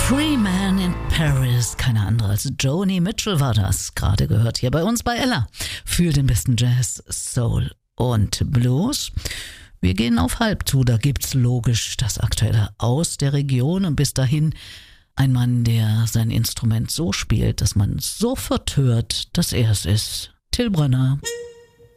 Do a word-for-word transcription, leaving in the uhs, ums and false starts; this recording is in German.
Free Man in Paris, keine andere als Joni Mitchell war das. Gerade gehört hier bei uns bei Ella. Für den besten Jazz, Soul und Blues. Wir gehen auf halb zu, da gibt's logisch das Aktuelle aus der Region und bis dahin ein Mann, der sein Instrument so spielt, dass man sofort hört, dass er es ist. Till Brönner.